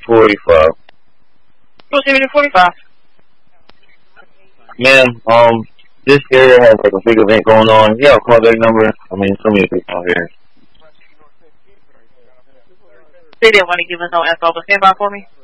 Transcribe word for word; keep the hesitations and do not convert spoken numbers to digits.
forty-five. Two seventy forty-five. Man, um, this area has like a big event going on. You have a callback number? I mean, so many people out here. They didn't want to give us no info, but stand by for me.